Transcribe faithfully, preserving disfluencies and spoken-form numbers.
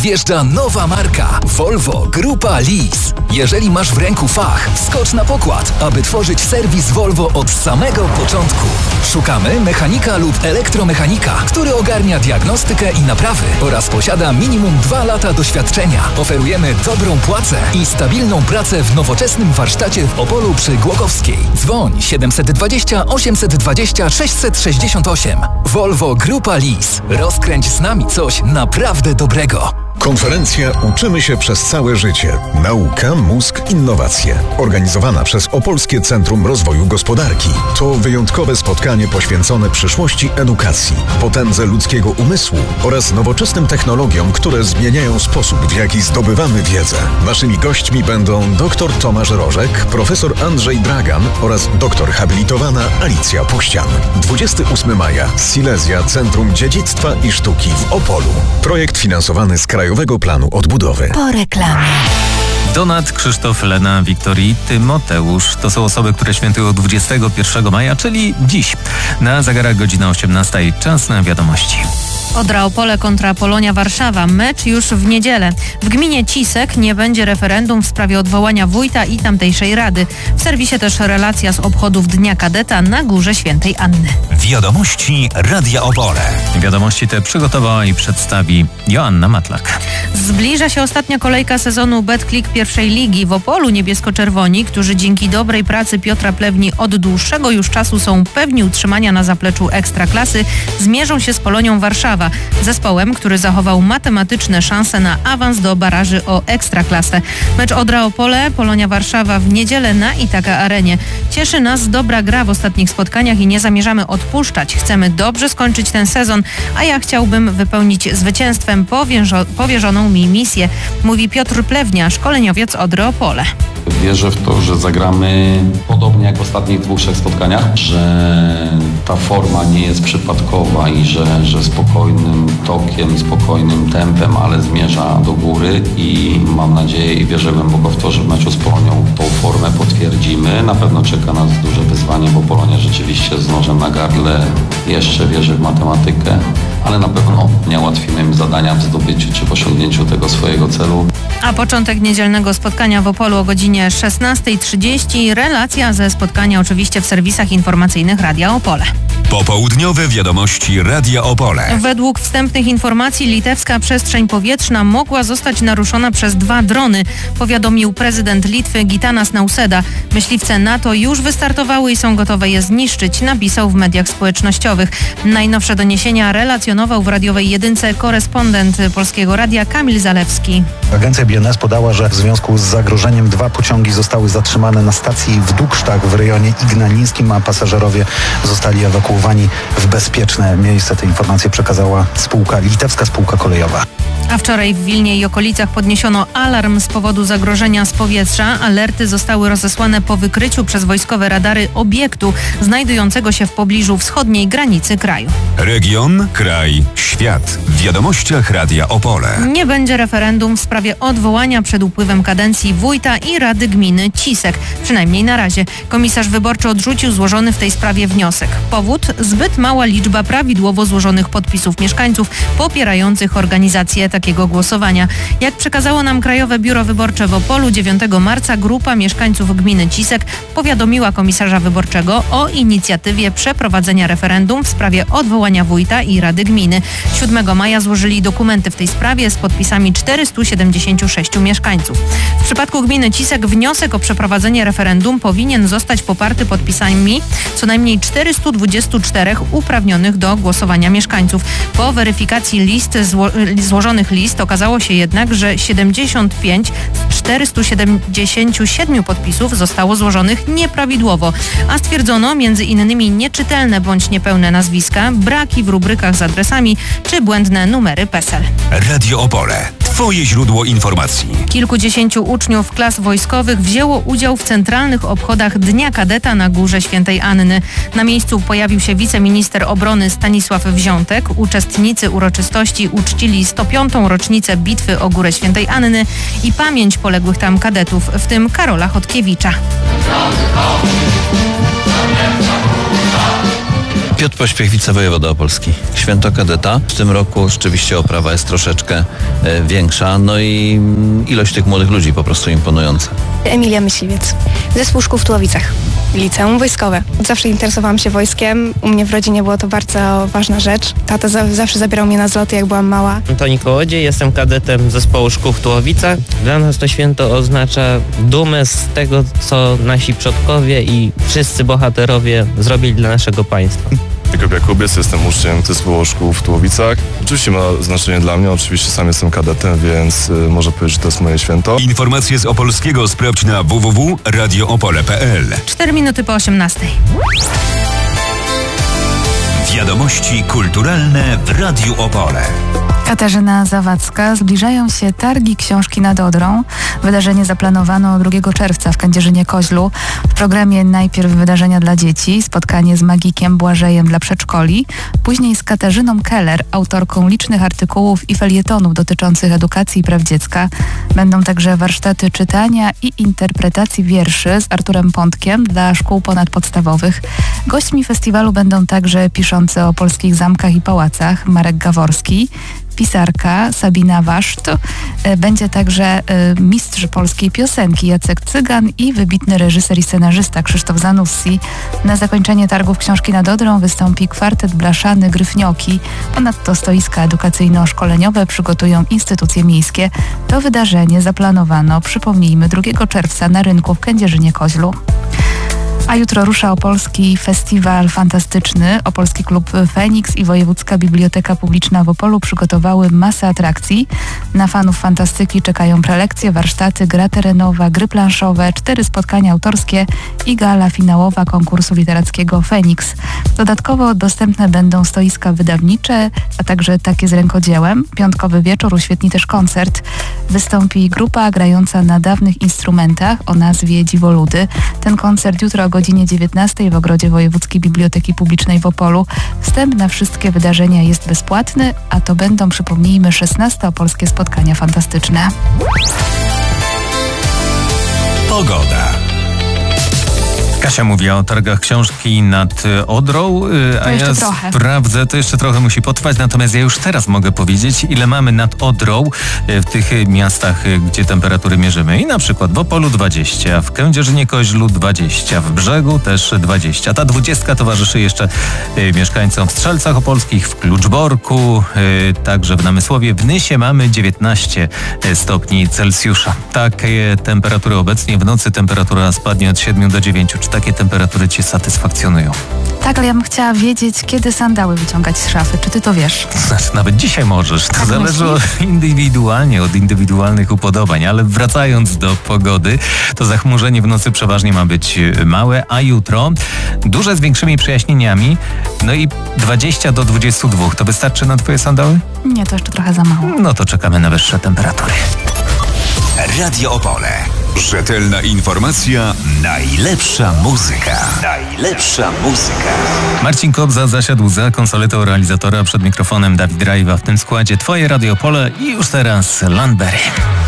wjeżdża nowa marka Volvo Grupa Lease. Jeżeli masz w ręku fach, wskocz na pokład, aby tworzyć serwis Volvo od samego początku. Szukamy mechanika lub elektromechanika, który ogarnia diagnostykę i naprawy oraz posiada minimum dwa lata doświadczenia. Oferujemy dobrą płacę i stabilną pracę w nowoczesnym warsztacie w Opolu przy Głogowskiej. Dzwoń siedem dwa zero, osiem dwa zero, sześć sześć osiem. Volvo Grupa Lease. Rozkręć z nami coś naprawdę dobrego. Konferencja Uczymy się przez całe życie. Nauka, mózg, innowacje. Organizowana przez Opolskie Centrum Rozwoju Gospodarki. To wyjątkowe spotkanie poświęcone przyszłości edukacji, potędze ludzkiego umysłu oraz nowoczesnym technologiom, które zmieniają sposób, w jaki zdobywamy wiedzę. Naszymi gośćmi będą dr Tomasz Rożek, profesor Andrzej Dragan oraz doktor habilitowana Alicja Puścian. dwudziestego ósmego maja. Silesia Centrum Dziedzictwa i Sztuki w Opolu. Projekt finansowany z Krajowego Planu Odbudowy. Po reklamie. Donat, Krzysztof, Lena, Wiktor i Tymoteusz to są osoby, które świętują dwudziestego pierwszego maja, czyli dziś. Na zegarach godzina osiemnasta i czas na wiadomości. Odra Opole kontra Polonia Warszawa. Mecz już w niedzielę. W gminie Cisek nie będzie referendum w sprawie odwołania wójta i tamtejszej rady. W serwisie też relacja z obchodów Dnia Kadeta na Górze Świętej Anny. Wiadomości Radia Opole. Wiadomości te przygotowała i przedstawi Joanna Matlak. Zbliża się ostatnia kolejka sezonu BetClick pierwszej ligi. W Opolu niebiesko-czerwoni, którzy dzięki dobrej pracy Piotra Plewni od dłuższego już czasu są pewni utrzymania na zapleczu Ekstraklasy, zmierzą się z Polonią Warszawa. Zespołem, który zachował matematyczne szanse na awans do baraży o Ekstraklasę. Mecz Odra Opole, Polonia Warszawa w niedzielę na Itaka Arenie. Cieszy nas dobra gra w ostatnich spotkaniach i nie zamierzamy odpuszczać. Chcemy dobrze skończyć ten sezon, a ja chciałbym wypełnić zwycięstwem powierzo- powierzoną mi misję, mówi Piotr Plewnia, szkoleniowiec Odry Opole. Wierzę w to, że zagramy podobnie jak w ostatnich dwóch, trzech spotkaniach, że ta forma nie jest przypadkowa i że, że spokojnym tokiem, spokojnym tempem, ale zmierza do góry i mam nadzieję i wierzę głęboko w to, że w meczu z Polonią tą formę potwierdzimy. Na pewno czeka nas duże wyzwanie, bo Polonia rzeczywiście z nożem na gardle jeszcze wierzy w matematykę, ale na pewno nie ułatwimy im zadania w zdobyciu czy w osiągnięciu tego swojego celu. A początek niedzielnego spotkania w Opolu o godzinie szesnasta trzydzieści. Relacja ze spotkania oczywiście w serwisach informacyjnych Radia Opole. Popołudniowe wiadomości Radia Opole. Według wstępnych informacji litewska przestrzeń powietrzna mogła zostać naruszona przez dwa drony, powiadomił prezydent Litwy Gitanas Nausėda. Myśliwce NATO już wystartowały i są gotowe je zniszczyć, napisał w mediach społecznościowych. Najnowsze doniesienia relacjonował w radiowej jedynce korespondent Polskiego Radia Kamil Zalewski. Agencja B N S podała, że w związku z zagrożeniem dwa pociągi zostały zatrzymane na stacji w Duksztach w rejonie ignalińskim, a pasażerowie zostali ewakuowani w bezpieczne miejsce. Te informacje przekazała spółka, litewska spółka kolejowa. A wczoraj w Wilnie i okolicach podniesiono alarm z powodu zagrożenia z powietrza. Alerty zostały rozesłane po wykryciu przez wojskowe radary obiektu znajdującego się w pobliżu wschodniej granicy kraju. Region, kraj, świat. W wiadomościach Radia Opole. Nie będzie referendum w sprawie odwołania przed upływem kadencji wójta i Rady Gminy Cisek. Przynajmniej na razie. Komisarz wyborczy odrzucił złożony w tej sprawie wniosek. Powód? Zbyt mała liczba prawidłowo złożonych podpisów mieszkańców popierających organizację takiego głosowania. Jak przekazało nam Krajowe Biuro Wyborcze w Opolu, dziewiątego marca grupa mieszkańców gminy Cisek powiadomiła komisarza wyborczego o inicjatywie przeprowadzenia referendum w sprawie odwołania wójta i Rady Gminy. siódmego maja złożyli dokumenty w tej sprawie z podpisami czterystu siedemdziesięciu sześciu mieszkańców. W przypadku gminy Cisek wniosek o przeprowadzenie referendum powinien zostać poparty podpisami co najmniej czterystu dwudziestu czterech uprawnionych do głosowania mieszkańców. Po weryfikacji list zło- złożonych list okazało się jednak, że siedemdziesiąt pięć z czterystu siedemdziesięciu siedmiu podpisów zostało złożonych nieprawidłowo, a stwierdzono między innymi nieczytelne bądź niepełne nazwiska, braki w rubrykach z adresami czy błędne numery PESEL. Radio Opole. Twoje źródło informacji. Kilkudziesięciu uczniów klas wojskowych wzięło udział w centralnych obchodach Dnia Kadeta na Górze Świętej Anny. Na miejscu pojawił się wiceminister obrony Stanisław Wziątek. Uczestnicy uroczystości uczcili sto piątą rocznicę bitwy o Górę Świętej Anny i pamięć poległych tam kadetów, w tym Karola Chodkiewicza. Piotr Pośpiech, wicewojewoda opolski. Święto kadeta. W tym roku rzeczywiście oprawa jest troszeczkę e, większa, no i ilość tych młodych ludzi po prostu imponująca. Emilia Myśliwiec. Zespół szkół w Tułowicach. Liceum wojskowe. Zawsze interesowałam się wojskiem. U mnie w rodzinie było to bardzo ważna rzecz. Tata za, zawsze zabierał mnie na zloty, jak byłam mała. Antoni Kołodziej, jestem kadetem zespołu szkół w Tułowicach. Dla nas to święto oznacza dumę z tego, co nasi przodkowie i wszyscy bohaterowie zrobili dla naszego państwa. Jakub Jakubiec, jestem uczniem zespołu szkół w Tułowicach. Oczywiście ma znaczenie dla mnie, oczywiście sam jestem kadetem, więc y, można powiedzieć, że to jest moje święto. Informacje z Opolskiego sprawdź na w w w kropka radio opole kropka p l. cztery minuty po osiemnastej. Wiadomości kulturalne w Radiu Opole. Katarzyna Zawadzka. Zbliżają się targi książki nad Odrą. Wydarzenie zaplanowano drugiego czerwca w Kędzierzynie-Koźlu. W programie najpierw wydarzenia dla dzieci, spotkanie z magikiem Błażejem dla przedszkoli, później z Katarzyną Keller, autorką licznych artykułów i felietonów dotyczących edukacji i praw dziecka. Będą także warsztaty czytania i interpretacji wierszy z Arturem Pątkiem dla szkół ponadpodstawowych. Gośćmi festiwalu będą także piszący o polskich zamkach i pałacach Marek Gaworski, pisarka Sabina Waszt, będzie także mistrz polskiej piosenki Jacek Cygan i wybitny reżyser i scenarzysta Krzysztof Zanussi. Na zakończenie targów książki nad Odrą wystąpi kwartet blaszany Gryfnioki. Ponadto stoiska edukacyjno-szkoleniowe przygotują instytucje miejskie. To wydarzenie zaplanowano, przypomnijmy, drugiego czerwca na rynku w Kędzierzynie-Koźlu. A jutro rusza Opolski Festiwal Fantastyczny. Opolski Klub Feniks i Wojewódzka Biblioteka Publiczna w Opolu przygotowały masę atrakcji. Na fanów fantastyki czekają prelekcje, warsztaty, gra terenowa, gry planszowe, cztery spotkania autorskie i gala finałowa konkursu literackiego Feniks. Dodatkowo dostępne będą stoiska wydawnicze, a także takie z rękodziełem. Piątkowy wieczór uświetni też koncert. Wystąpi grupa grająca na dawnych instrumentach o nazwie Dziwoludy. Ten koncert jutro o godzinie dziewiętnastej w ogrodzie Wojewódzkiej Biblioteki Publicznej w Opolu. Wstęp na wszystkie wydarzenia jest bezpłatny, a to będą, przypomnijmy, szesnaste opolskie spotkania fantastyczne. Pogoda. Kasia mówi o targach książki nad Odrą, a ja trochę. sprawdzę, to jeszcze trochę musi potrwać, natomiast ja już teraz mogę powiedzieć, ile mamy nad Odrą w tych miastach, gdzie temperatury mierzymy. I na przykład w Opolu dwadzieścia, w Kędzierzynie-Koźlu dwadzieścia, w Brzegu też dwadzieścia. Ta dwudziestka towarzyszy jeszcze mieszkańcom w Strzelcach Opolskich, w Kluczborku, także w Namysłowie. W Nysie mamy dziewiętnaście stopni Celsjusza. Takie temperatury obecnie. W nocy temperatura spadnie od siedmiu do dziewięciu. Czy takie temperatury Cię satysfakcjonują? Tak, ale ja bym chciała wiedzieć, kiedy sandały wyciągać z szafy. Czy Ty to wiesz? Znaczy, nawet dzisiaj możesz. To tak zależy od, indywidualnie od indywidualnych upodobań, ale wracając do pogody, to zachmurzenie w nocy przeważnie ma być małe, a jutro duże z większymi przejaśnieniami, no i dwadzieścia do dwudziestu dwóch. To wystarczy na Twoje sandały? Nie, to jeszcze trochę za mało. No to czekamy na wyższe temperatury. Radio Opole. Rzetelna informacja, najlepsza muzyka. Najlepsza muzyka. Marcin Kobza zasiadł za konsoletą realizatora, przed mikrofonem Dawid Rajwa. W tym składzie Twoje Radio Opole i już teraz Landberry.